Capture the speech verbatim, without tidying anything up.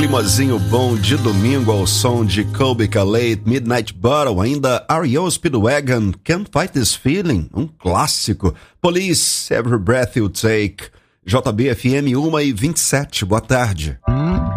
climazinho bom de domingo ao som de Colby Calais, Midnight Bottle, ainda R E O Speedwagon, Can't Fight This Feeling, um clássico. Police, Every Breath You Take. J B F M uma e vinte e sete, boa tarde.